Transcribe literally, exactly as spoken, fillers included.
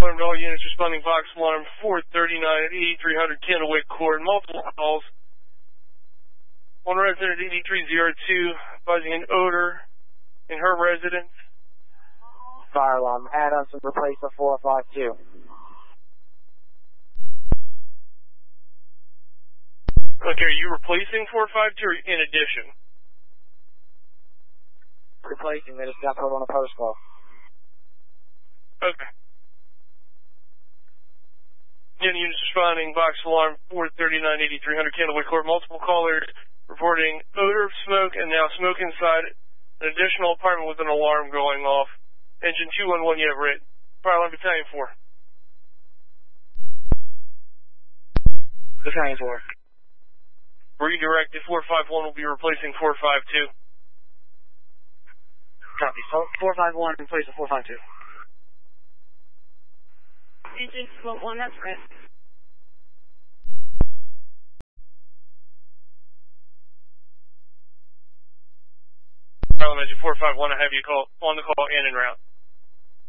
Alarm to all units responding box alarm four thirty-nine at eighty-three hundred Candlewick Court. Multiple calls. One resident at eighty-three oh two advising an odor in her residence. Fire alarm. Add on some replacement four five two. Okay, are you replacing four five two or in addition? Replacing. They just got put on a post call. Okay. Again, units responding, box alarm four thirty-nine, eighty-three hundred Candlewick Court. Multiple callers reporting odor of smoke and now smoke inside an additional apartment with an alarm going off. Engine two one one, you have written. Fire alarm battalion four. Battalion four. Redirected, four five one will be replacing four five two. Copy. So four five one replacing four five two. Engine one, that's correct. Parliament Engine four five one, I have you call on the call in and route.